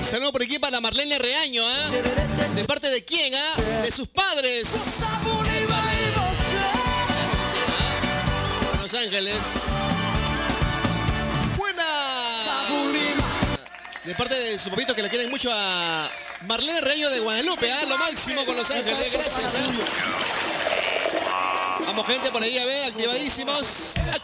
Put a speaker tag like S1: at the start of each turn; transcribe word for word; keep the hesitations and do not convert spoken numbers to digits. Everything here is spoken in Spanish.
S1: Saludos por aquí para Marlene Reaño, ¿ah? ¿eh? ¿De parte de quién, ah? ¿eh? De sus padres. Vale. Los Ángeles. Buena. De parte de su papito que le quieren mucho a Marlene Reaño de Guadalupe, ¿ah? ¿eh? Lo máximo con Los Ángeles. Gracias, ¿eh? Vamos, gente, por ahí a ver, activadísimos.